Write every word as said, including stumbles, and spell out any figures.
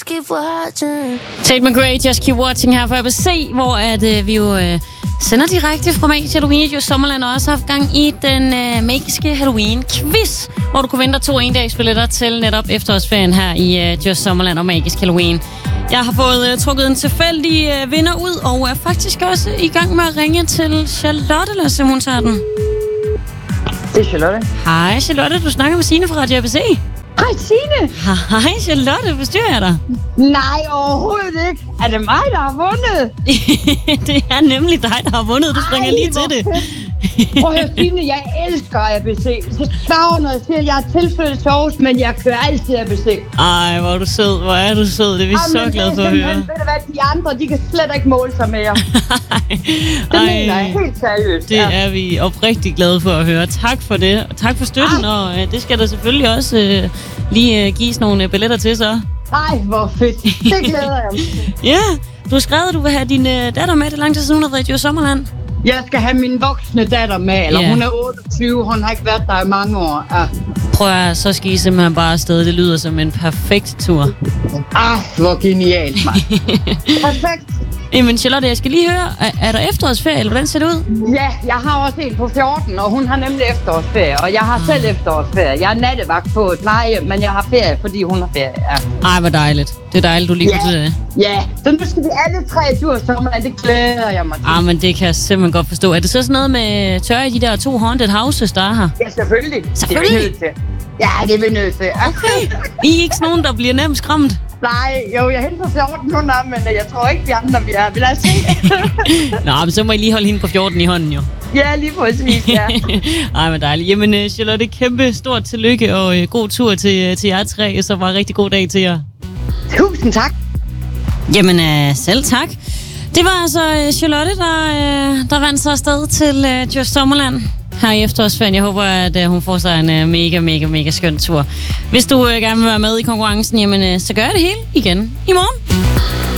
keep watching. Tate McRae, Just Keep Watching her på A B C, hvor at, øh, vi jo øh, sender direkte fra Magisk Halloween i Djurs Sommerland, og også har haft gang i den øh, magiske Halloween-quiz, hvor du kunne vinde to en-dags-billetter til netop efterårsferien her i øh, Djurs Sommerland og Magisk Halloween. Jeg har fået øh, trukket en tilfældig øh, vinder ud, og er faktisk også i gang med at ringe til Charlotte. Lad os se, om hun tager den. Det er Charlotte. Hej Charlotte, du snakker med Signe fra Radio A B C. Hej Signe. Hej Charlotte, forstyrrer jeg dig? Nej, overhovedet ikke. Er det mig, der har vundet? Det er nemlig dig, der har vundet. Du springer Ej, lige til det. Prøv at høre, Signe, jeg elsker A B C. Så stavner når jeg siger, at jeg er tilflyttet til Aarhus, men jeg kører altid A B C. Ej, hvor er du sød. Hvor er du sød. Det er vi Ej, så glade for at høre. Ved du hvad, de andre, de kan slet ikke måle sig med jer. Det Ej, mener jeg helt seriøst. det ja. er vi oprigtig glade for at høre. Tak for det. Og tak for støtten, Ej. og øh, det skal der selvfølgelig også øh, lige øh, gives nogle øh, billetter til så. Ej, hvor fedt. Det glæder jeg mig til. Ja, du har skrevet, at du vil have din øh, datter med. Det er lang tid siden, hun har været i Djurs Sommerland. Jeg skal have min voksne datter med, eller Ja. hun er otteogtyve, hun har ikke været der i mange år. Ja. Prøv at så skal I simpelthen bare afsted. Det lyder som en perfekt tur. Ah, hvor genialt, mand. Perfekt. Jamen Charlotte, jeg skal lige høre, er, er der efterårsferie, eller hvordan ser det ud? Ja, jeg har også en på fjorten, og hun har nemlig efterårsferie, og jeg har selv efterårsferie. Jeg er nattevagt på et plejehjem, men jeg har ferie, fordi hun har ferie. Ja, Ej, hvor dejligt. Det er dejligt, du lige kunne til det. ja. Så nu skal vi alle tre Djurs Sommerland, det glæder jeg mig til. Ah, men det kan jeg simpelthen godt forstå. Er det så sådan noget med tørre i de der to haunted houses, der er her? Ja, selvfølgelig. Selvfølgelig. Det er vi nødt til. Ja, det er vi nødt til. Okay. I er ikke sådan nogen, der bliver nemt skræmt? Nej, jo, jeg henter fjorten nu, men jeg tror ikke, vi andre vi er. Vil jeg se? Nå, men så må I lige holde hende på fjorten i hånden, jo. Ja, lige præcis, ja. Ej, men dejligt. Jamen, uh, Charlotte, kæmpe stort tillykke og uh, god tur til, uh, til jer tre. Så var en rigtig god dag til jer. Tusind tak. Jamen, uh, selv tak. Det var altså uh, Charlotte, der, uh, der vandt sig afsted til uh, Djurs Sommerland her i efterårsferien. Jeg håber, at uh, hun får sig en uh, mega, mega, mega skøn tur. Hvis du uh, gerne vil være med i konkurrencen, jamen, uh, så gør jeg det hele igen i morgen.